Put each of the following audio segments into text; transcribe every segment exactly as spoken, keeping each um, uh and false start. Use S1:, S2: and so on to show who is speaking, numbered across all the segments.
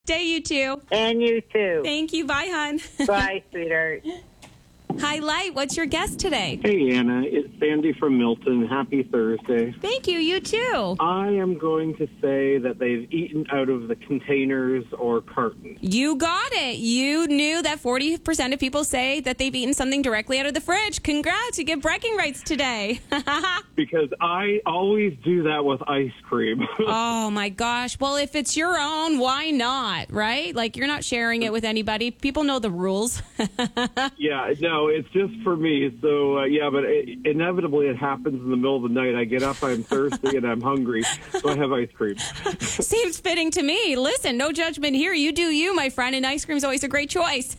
S1: Day, you too.
S2: And you too.
S1: Thank you. Bye, hon.
S2: Bye, sweetheart.
S1: Hi, Light. What's your guest today?
S3: Hey, Anna. It's Sandy from Milton. Happy Thursday.
S1: Thank you. You too.
S3: I am going to say that they've eaten out of the containers or cartons.
S1: You got it. You knew that forty percent of people say that they've eaten something directly out of the fridge. Congrats. You get bragging rights today.
S3: Because I always do that with ice cream.
S1: Oh, my gosh. Well, if it's your own, why not, right? Like, you're not sharing it with anybody. People know the rules.
S3: Yeah, no, it's just for me. So, uh, yeah, but it, inevitably it happens in the middle of the night. I get up, I'm thirsty, and I'm hungry, so I have ice cream.
S1: Seems fitting to me. Listen, no judgment here. You do you, my friend, and ice cream's always a great choice.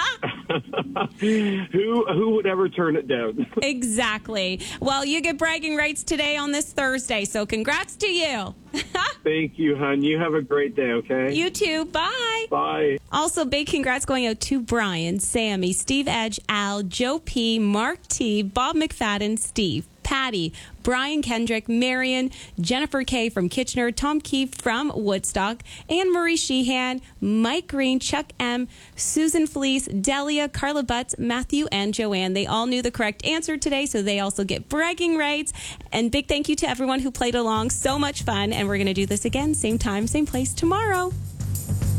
S3: who who would ever turn it down?
S1: Exactly. Well, you get bragging rights today on this Thursday, so congrats to you.
S3: Thank you, hon. You have a great day, okay?
S1: You too. Bye.
S3: Bye.
S1: Also, big congrats going out to Brian, Sammy, Steve Edge, Al, Joe P, Mark T, Bob McFadden, Steve, Patty, Brian Kendrick, Marion, Jennifer K from Kitchener, Tom Keefe from Woodstock, Anne Marie Sheehan, Mike Green, Chuck M, Susan Felice, Delia, Carla Butts, Matthew, and Joanne. They all knew the correct answer today, so they also get bragging rights. And big thank you to everyone who played along. So much fun. And we're going to do this again, same time, same place tomorrow.